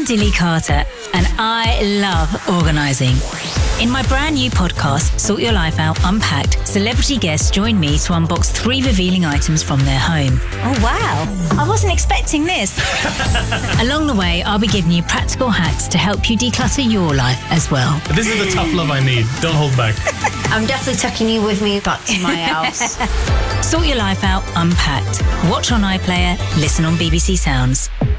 I'm Dilly Carter, and I love organising. In my brand new podcast, Sort Your Life Out Unpacked, celebrity guests join me to unbox 3 revealing items from their home. Oh wow, I wasn't expecting this. Along the way, I'll be giving you practical hacks to help you declutter your life as well. This is the tough love I need. Don't hold back. I'm definitely taking you with me back to my house. Sort Your Life Out Unpacked. Watch on iPlayer, listen on BBC Sounds.